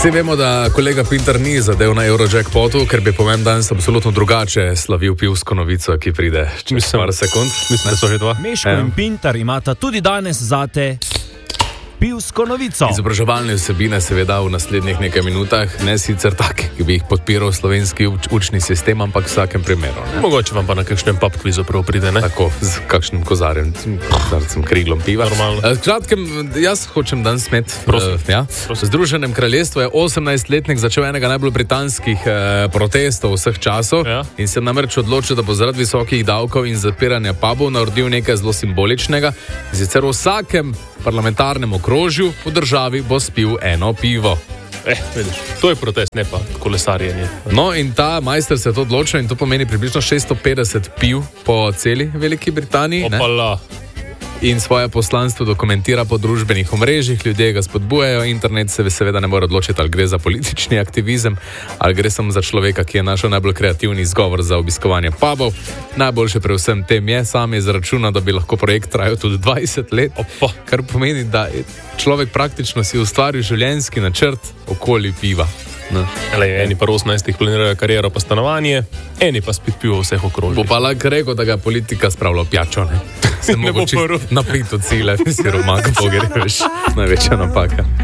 Vsi vemo, da kolega Pintar ni zadev na Eurojackpotu, ker bi po mem danes absolutno drugače slavil pivsko novico, ki pride čez par sekund. Mislim, da so že dva. Meško in Pintar imata tudi danes zate pivsko novico. Izobraževalne vsebine seveda v naslednjih nekaj minutah, ne sicer take, ki bi jih podpiral slovenski učni sistem, ampak v vsakem primeru. Ne? Mogoče vam pa na kakšnem pub kvizu prav pride, ne? Tako, z kakšnim kozarcem kriglom piva. Normalno. Kratkem, jaz hočem danes imeti. V Združenem kraljestvu je 18-letnik začel enega najbolj britanskih protestov vseh časov in se namreč odločil, da bo zaradi visokih davkov in zapiranja pubov naredil nekaj zelo simboličnega. Sicer v vsakem parlamentarnem okrožju v državi bo spil eno pivo. Vidiš, to je protest, ne pa kolesarjenje. No, in ta majster se je to odločil in to pomeni približno 650 piv po celi Veliki Britaniji. Opala. In svoje poslanstvo dokumentira po družbenih omrežjih, ljudje ga spodbujajo, internet se seveda ne more odločiti, ali gre za politični aktivizem, ali gre samo za človeka, ki je našel najbolj kreativni izgovor za obiskovanje pubov. Najboljše pri vsem tem je, sam je izračunal, da bi lahko projekt trajal tudi 20 let, kar pomeni, da človek praktično si ustvaril življenjski načrt okoli piva. Eni pa 18 planirajo kariero pa stanovanje, eni pa spit pivo vseh okrožij. Bo pa lahko rekel, da ga politika spravlja pijačo, ne? Se ne bo prv. Napito cilje, si romak, pogreš. Največja napaka.